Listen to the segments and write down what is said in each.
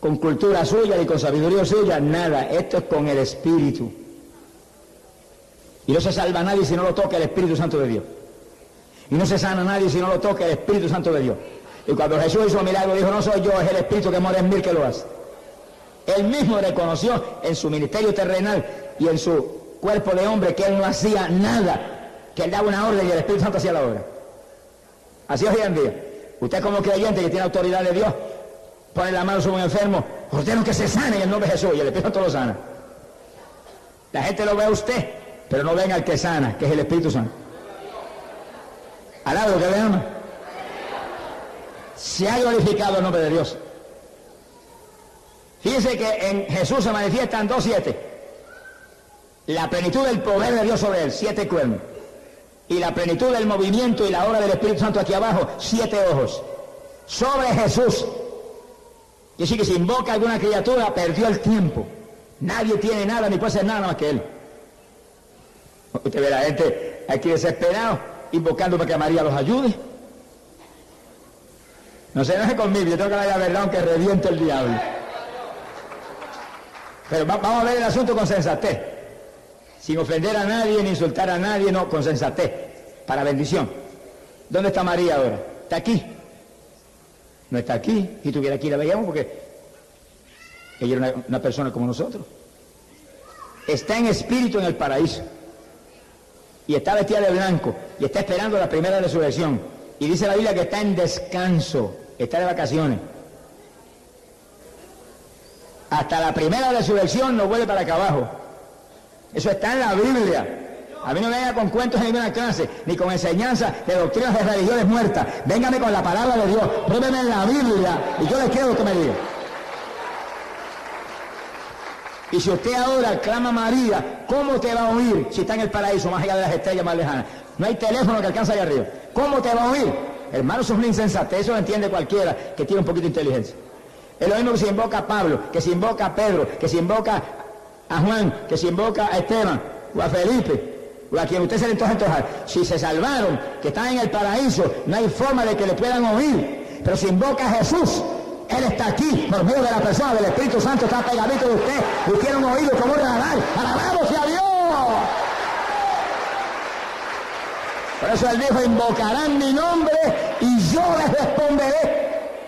con cultura suya ni con sabiduría suya, nada. Esto es con el Espíritu. Y no se salva a nadie si no lo toca el Espíritu Santo de Dios. Y no se sana a nadie si no lo toca el Espíritu Santo de Dios. Y cuando Jesús hizo el milagro, dijo, no soy yo, es el Espíritu que mora en mí que lo hace. Él mismo reconoció en su ministerio terrenal y en su cuerpo de hombre que él no hacía nada, que él daba una orden y el Espíritu Santo hacía la obra. Así hoy en día. Usted como creyente que tiene autoridad de Dios, pone la mano sobre un enfermo, ordeno que se sane en el nombre de Jesús y el Espíritu Santo lo sana. La gente lo ve a usted, pero no ven al que sana, que es el Espíritu Santo. Alaba lo que le ama. Se ha glorificado el nombre de Dios. Fíjense que en Jesús se manifiestan 2:7. La plenitud del poder de Dios sobre él, 7 cuernos. Y la plenitud del movimiento y la obra del Espíritu Santo aquí abajo, 7 ojos. Sobre Jesús. Y así que si invoca a alguna criatura, perdió el tiempo. Nadie tiene nada ni puede ser nada más que él. Usted ve la gente aquí desesperado, invocando para que María los ayude. No se enoje conmigo, yo tengo que dar la verdad aunque reviente el diablo. Pero vamos a ver el asunto con sensatez, sin ofender a nadie, ni insultar a nadie, no, con sensatez, para bendición. ¿Dónde está María ahora? ¿Está aquí? No está aquí. Si estuviera aquí la veíamos porque ella era una persona como nosotros. Está en espíritu en el paraíso. Y está vestida de blanco. Y está esperando la primera resurrección. Y dice la Biblia que está en descanso. Está de vacaciones. Hasta la primera resurrección no vuelve para acá abajo. Eso está en la Biblia. A mí no me venga con cuentos en ninguna clase, ni con enseñanza de doctrinas de religiones muertas. Véngame con la palabra de Dios. Pruébeme en la Biblia y yo le creo lo que me diga. Y si usted ahora clama a María, ¿cómo te va a oír si está en el paraíso, más allá de las estrellas más lejanas? No hay teléfono que alcance allá arriba. ¿Cómo te va a oír? Hermano, eso es una insensatez, eso lo entiende cualquiera que tiene un poquito de inteligencia. Es lo mismo que se invoca a Pablo, que se invoca a Pedro, que se invoca a Juan, que se invoca a Esteban, o a Felipe, o a quien usted se le antojar. Si se salvaron, que están en el paraíso, no hay forma de que le puedan oír. Pero si invoca a Jesús, Él está aquí, por medio de la persona del Espíritu Santo, está pegadito de usted, y tiene un oído como un radar. ¡Alabado sea Dios! Por eso Él dijo, invocarán mi nombre y yo les responderé.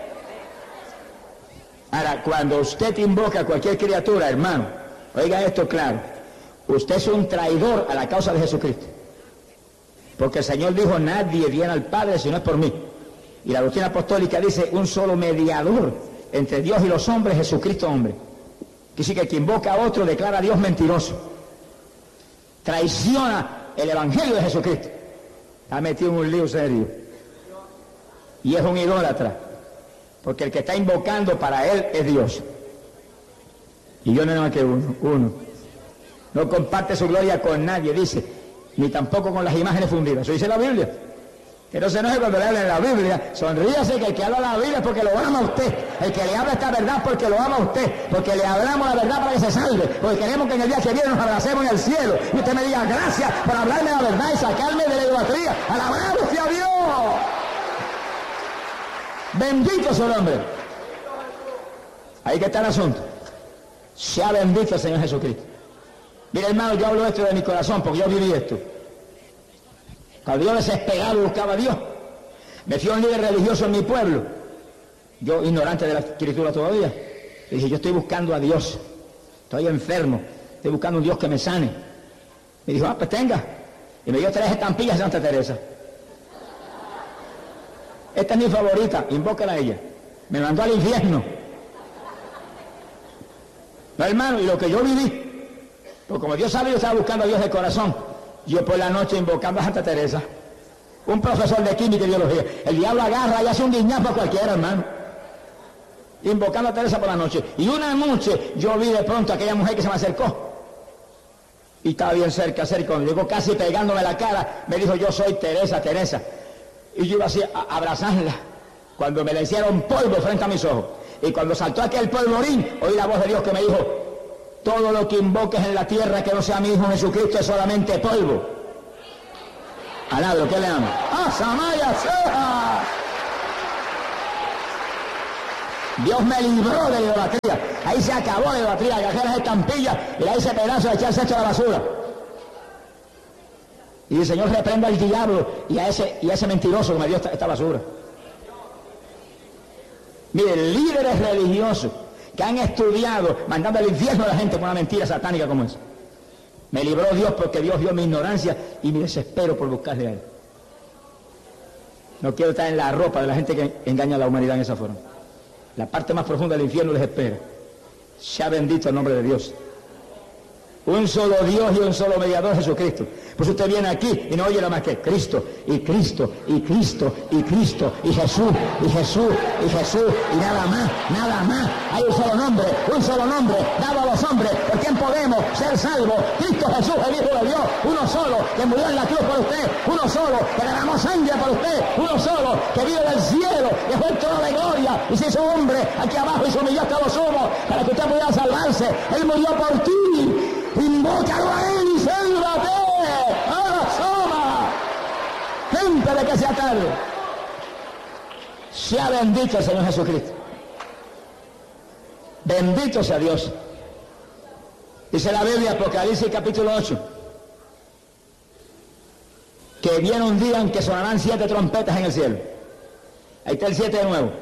Ahora, cuando usted invoca a cualquier criatura, hermano, oiga esto claro, usted es un traidor a la causa de Jesucristo. Porque el Señor dijo, nadie viene al Padre si no es por mí. Y la doctrina apostólica dice, un solo mediador entre Dios y los hombres, Jesucristo hombre. Que sí que quien invoca a otro declara a Dios mentiroso. Traiciona el Evangelio de Jesucristo. Está metido en un lío serio. Y es un idólatra. Porque el que está invocando para él es Dios. Y yo no era más que uno. No comparte su gloria con nadie, dice, ni tampoco con las imágenes fundidas. Eso dice la Biblia. Que no se enoje cuando le hablen la Biblia. Sonríase que el que habla la Biblia es porque lo ama a usted. El que le habla esta verdad porque lo ama a usted. Porque le hablamos la verdad para que se salve. Porque queremos que en el día que viene nos abracemos en el cielo. Y usted me diga gracias por hablarme la verdad y sacarme de la idolatría. ¡Alabado sea Dios! Bendito su nombre. Ahí que está el asunto. Sea bendito el Señor Jesucristo. Mire, hermano, yo hablo esto de mi corazón porque yo viví esto. Cuando yo desesperado buscaba a Dios, me fui a un líder religioso en mi pueblo, yo ignorante de la escritura todavía, y dije, yo estoy buscando a Dios, estoy enfermo, estoy buscando un Dios que me sane. Me dijo, pues tenga, y me dio 3 estampillas de Santa Teresa. Esta es mi favorita, invócala a ella. Me mandó al infierno. No, hermano, y lo que yo viví, porque como Dios sabe, yo estaba buscando a Dios de corazón. Yo por la noche invocando a Santa Teresa, un profesor de química y biología. El diablo agarra y hace un guiñazo a cualquiera, hermano. Invocando a Teresa por la noche. Y una noche yo vi de pronto a aquella mujer que se me acercó. Y estaba bien cerca, cuando llegó casi pegándome la cara, me dijo, yo soy Teresa, Teresa. Y yo iba así a abrazarla, cuando me le hicieron polvo frente a mis ojos. Y cuando saltó aquel polvorín, oí la voz de Dios que me dijo, todo lo que invoques en la tierra que no sea mi Hijo Jesucristo es solamente polvo. Alabro, ¿qué le amo? ¡Ah, Samaya Seja! Dios me libró de la idolatría. Ahí se acabó la idolatría, agarrar las estampillas y a ese pedazo de echarse esto a la basura. Y el Señor reprenda al diablo y a ese mentiroso que me dio esta basura. Miren, líderes religiosos que han estudiado mandando al infierno a la gente con una mentira satánica como esa. Me libró Dios porque Dios vio mi ignorancia y mi desespero por buscarle a Él. No quiero estar en la ropa de la gente que engaña a la humanidad en esa forma. La parte más profunda del infierno les espera. Sea bendito el nombre de Dios. Un solo Dios y un solo mediador, Jesucristo. Pues usted viene aquí y no oye nada más que Cristo, y Cristo, y Cristo, y Cristo, y Jesús, y Jesús, y Jesús, y nada más, nada más. Hay un solo nombre dado a los hombres, por quien podemos ser salvos. Cristo Jesús, el Hijo de Dios, uno solo, que murió en la cruz por usted, uno solo, que derramó sangre por usted, uno solo, que vino del cielo, que fue el trono de gloria, y se hizo hombre aquí abajo y se humilló hasta los humos, para que usted pudiera salvarse. Él murió por ti. Invócalo a Él y sálvate. Ahora soma. Gente de que sea tarde. Sea bendito el Señor Jesucristo. Bendito sea Dios. Dice la Biblia, Apocalipsis capítulo 8, que viene un día en que sonarán 7 trompetas en el cielo. Ahí está el 7 de nuevo.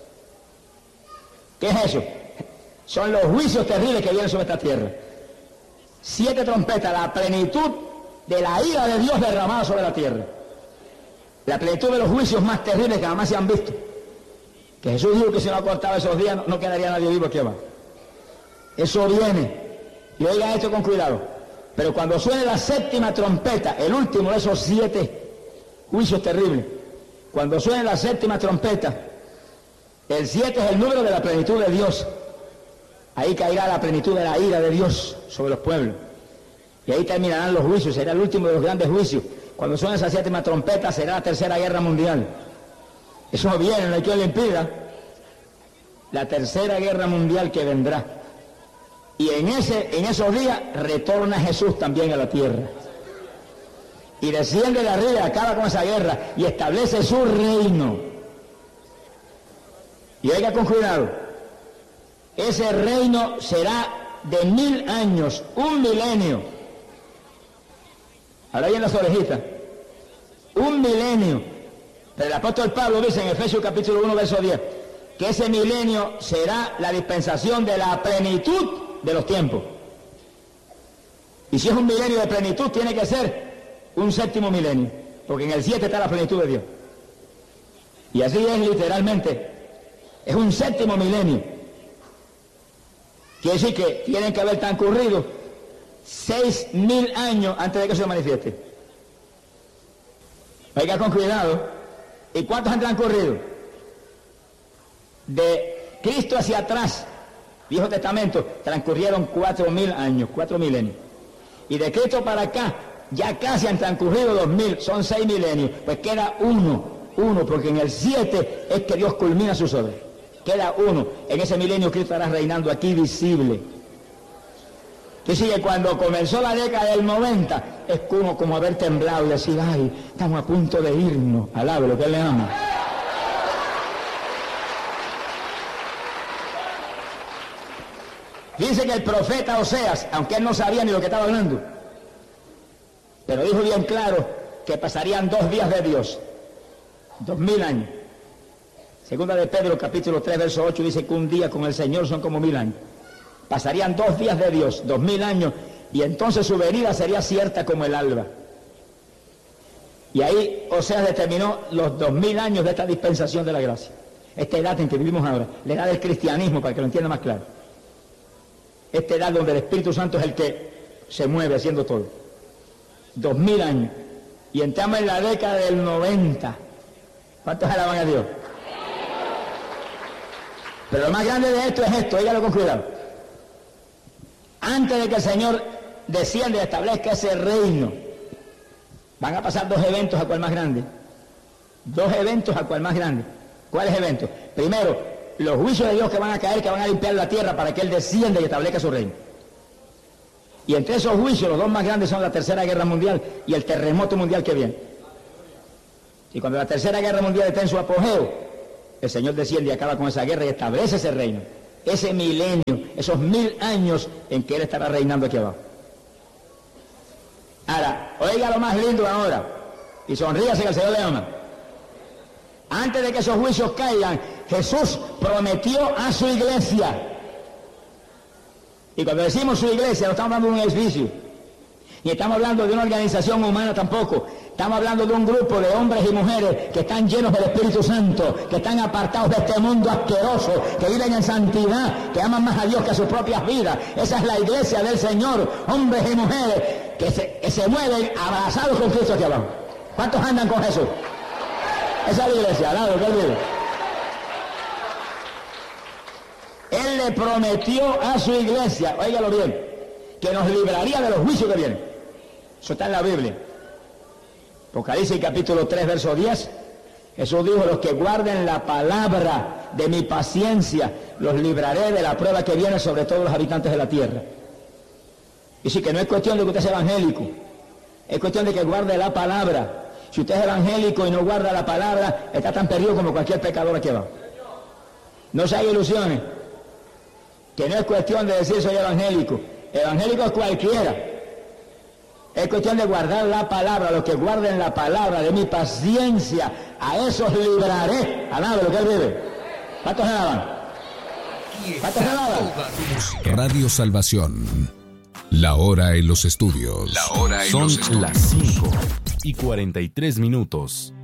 ¿Qué es eso? Son los juicios terribles que vienen sobre esta tierra. 7 trompetas, la plenitud de la ira de Dios derramada sobre la tierra. La plenitud de los juicios más terribles que jamás se han visto. Que Jesús dijo que si no acortaba esos días no quedaría nadie vivo aquí abajo. Eso viene. Y oigan esto con cuidado. Pero cuando suene la 7ª trompeta, el último de esos 7 juicios terribles, cuando suene la 7ª trompeta, el 7 es el número de la plenitud de Dios. Ahí caerá la plenitud de la ira de Dios sobre los pueblos. Y ahí terminarán los juicios, será el último de los grandes juicios. Cuando suene esa 7ª trompeta será la Tercera Guerra Mundial. Eso viene, no hay quien lo impida. La Tercera Guerra Mundial que vendrá. Y en esos días retorna Jesús también a la tierra. Y desciende de arriba, acaba con esa guerra y establece su reino. Y oiga con cuidado. Ese reino será de 1000 años, 1 milenio. Ahora ahí en las orejitas. 1 milenio. Pero el apóstol Pablo dice en Efesios capítulo 1, verso 10, que ese milenio será la dispensación de la plenitud de los tiempos. Y si es un milenio de plenitud, tiene que ser un 7º milenio, porque en el 7 está la plenitud de Dios. Y así es literalmente. Es un 7º milenio. Quiere decir que tienen que haber transcurrido 6000 años antes de que se manifieste. Oiga con cuidado. ¿Y cuántos han transcurrido? De Cristo hacia atrás, Viejo Testamento, transcurrieron 4000 años, 4 milenios. Y de Cristo para acá, ya casi han transcurrido 2000, son 6 milenios. Pues queda uno, porque en el 7 es que Dios culmina sus obras. Queda uno. En ese milenio Cristo estará reinando aquí visible. Entonces, que cuando comenzó la década del 90, es como haber temblado y decir, ay, estamos a punto de irnos. Alabe lo que Él le ama. Dice que el profeta Oseas, aunque él no sabía ni lo que estaba hablando, pero dijo bien claro que pasarían 2 días de Dios, 2000 años. Segunda de Pedro, capítulo 3, verso 8, dice que un día con el Señor son como 1000 años. Pasarían 2 días de Dios, 2000 años, y entonces su venida sería cierta como el alba. Y ahí Oseas determinó los 2000 años de esta dispensación de la gracia. Esta edad en que vivimos ahora, la edad del cristianismo, para que lo entienda más claro. Esta edad donde el Espíritu Santo es el que se mueve haciendo todo. 2000 años. Y entramos en la década del 90. ¿Cuántos alaban a Dios? Pero lo más grande de esto es esto, óigalo con cuidado. Antes de que el Señor descienda y establezca ese reino, van a pasar 2 eventos a cual más grande. 2 eventos a cual más grande. ¿Cuáles eventos? Primero, los juicios de Dios que van a caer, que van a limpiar la tierra para que Él descienda y establezca su reino. Y entre esos juicios, los 2 más grandes son la Tercera Guerra Mundial y el terremoto mundial que viene. Y cuando la Tercera Guerra Mundial está en su apogeo, el Señor desciende y acaba con esa guerra y establece ese reino. ese milenio, esos 1000 años en que Él estará reinando aquí abajo. Ahora, oiga lo más lindo ahora, y sonríase que el Señor le ama. Antes de que esos juicios caigan, Jesús prometió a su iglesia. Y cuando decimos su iglesia, no estamos hablando de un edificio, ni estamos hablando de una organización humana tampoco. Estamos hablando de un grupo de hombres y mujeres que están llenos del Espíritu Santo, que están apartados de este mundo asqueroso, que viven en santidad, que aman más a Dios que a sus propias vidas. Esa es la iglesia del Señor, hombres y mujeres que se mueven abrazados con Cristo aquí abajo. ¿Cuántos andan con Jesús? Esa es la iglesia, al lado, que Él vive. Él le prometió a su iglesia, óigalo bien, que nos libraría de los juicios que vienen. Eso está en la Biblia. Apocalipsis capítulo 3, verso 10. Jesús dijo: los que guarden la palabra de mi paciencia, los libraré de la prueba que viene sobre todos los habitantes de la tierra. Y sí, que no es cuestión de que usted sea evangélico, es cuestión de que guarde la palabra. Si usted es evangélico y no guarda la palabra, está tan perdido como cualquier pecador aquí abajo. No se haga ilusiones, que no es cuestión de decir soy evangélico. Evangélico es cualquiera. Es cuestión de guardar la palabra. Los que guarden la palabra de mi paciencia, a esos libraré. Alabe lo que Él vive. ¿Cuántos alaban? ¿Cuántos alaban? Radio Salvación. La hora en los estudios. Son las 5:43.